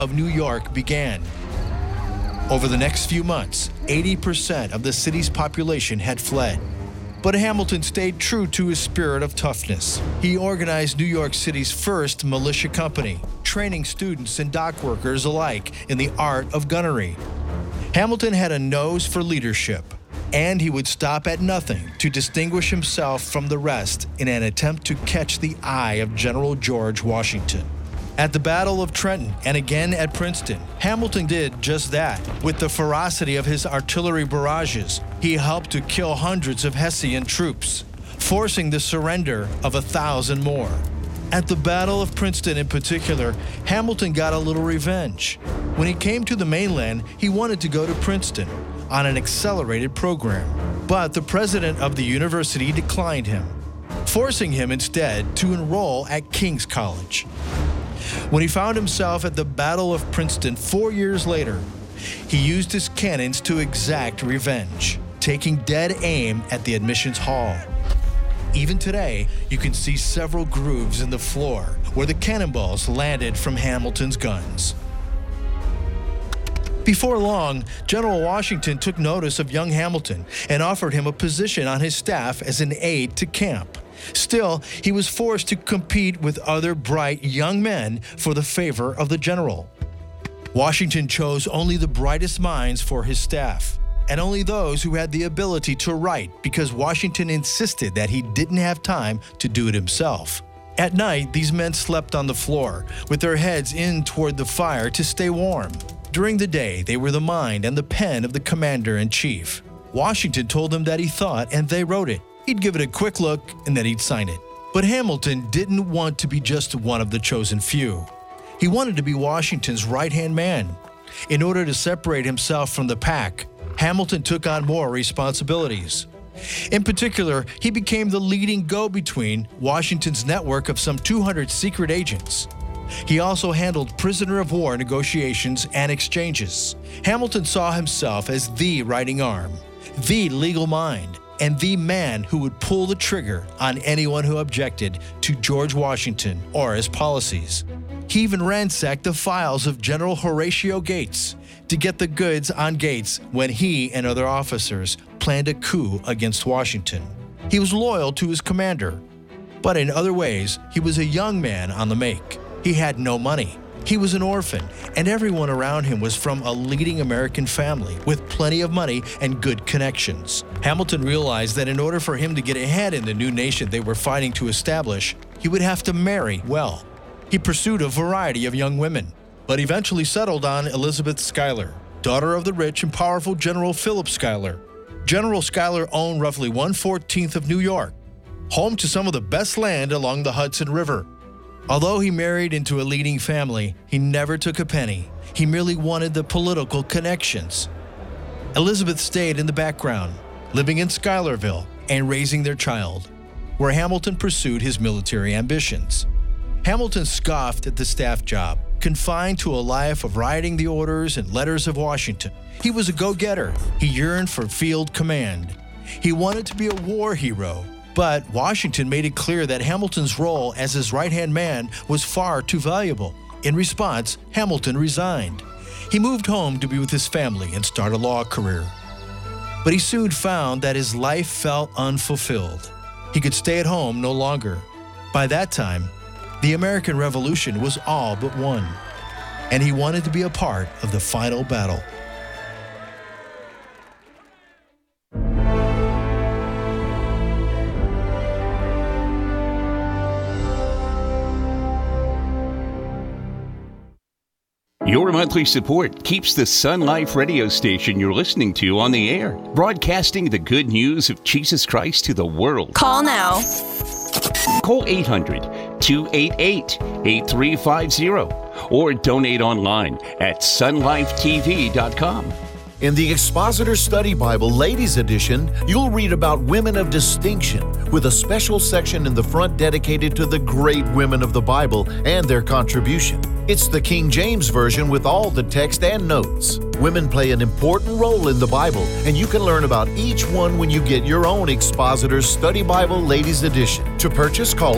of New York began. Over the next few months, 80% of the city's population had fled. But Hamilton stayed true to his spirit of toughness. He organized New York City's first militia company, training students and dock workers alike in the art of gunnery. Hamilton had a nose for leadership, and he would stop at nothing to distinguish himself from the rest in an attempt to catch the eye of General George Washington. At the Battle of Trenton and again at Princeton, Hamilton did just that. With the ferocity of his artillery barrages, he helped to kill hundreds of Hessian troops, forcing the surrender of 1,000 more. At the Battle of Princeton in particular, Hamilton got a little revenge. When he came to the mainland, he wanted to go to Princeton on an accelerated program, but the president of the university declined him, forcing him instead to enroll at King's College. When he found himself at the Battle of Princeton 4 years later, he used his cannons to exact revenge, taking dead aim at the admissions hall. Even today, you can see several grooves in the floor where the cannonballs landed from Hamilton's guns. Before long, General Washington took notice of young Hamilton and offered him a position on his staff as an aide to camp. Still, he was forced to compete with other bright young men for the favor of the general. Washington chose only the brightest minds for his staff, and only those who had the ability to write, because Washington insisted that he didn't have time to do it himself. At night, these men slept on the floor, with their heads in toward the fire to stay warm. During the day, they were the mind and the pen of the commander-in-chief. Washington told them that he thought, and they wrote it. He'd give it a quick look, and then he'd sign it. But Hamilton didn't want to be just one of the chosen few. He wanted to be Washington's right-hand man. In order to separate himself from the pack, Hamilton took on more responsibilities. In particular, he became the leading go-between Washington's network of some 200 secret agents. He also handled prisoner of war negotiations and exchanges. Hamilton saw himself as the writing arm, the legal mind, and the man who would pull the trigger on anyone who objected to George Washington or his policies. He even ransacked the files of General Horatio Gates to get the goods on Gates when he and other officers planned a coup against Washington. He was loyal to his commander, but in other ways, he was a young man on the make. He had no money. He was an orphan, and everyone around him was from a leading American family with plenty of money and good connections. Hamilton realized that in order for him to get ahead in the new nation they were fighting to establish, he would have to marry well. He pursued a variety of young women, but eventually settled on Elizabeth Schuyler, daughter of the rich and powerful General Philip Schuyler. General Schuyler owned roughly 1/14 of New York, home to some of the best land along the Hudson River. Although he married into a leading family, he never took a penny. He merely wanted the political connections. Elizabeth stayed in the background, living in Schuylerville and raising their child, where Hamilton pursued his military ambitions. Hamilton scoffed at the staff job, confined to a life of writing the orders and letters of Washington. He was a go-getter. He yearned for field command. He wanted to be a war hero. But Washington made it clear that Hamilton's role as his right-hand man was far too valuable. In response, Hamilton resigned. He moved home to be with his family and start a law career. But he soon found that his life felt unfulfilled. He could stay at home no longer. By that time, the American Revolution was all but won, and he wanted to be a part of the final battle. Your monthly support keeps the Sun Life radio station you're listening to on the air, broadcasting the good news of Jesus Christ to the world. Call now. Call 800-288-8350 or donate online at sunlifetv.com. In the Expositor Study Bible Ladies Edition, you'll read about women of distinction, with a special section in the front dedicated to the great women of the Bible and their contribution. It's the King James Version with all the text and notes. Women play an important role in the Bible, and you can learn about each one when you get your own Expositor Study Bible Ladies Edition. To purchase, call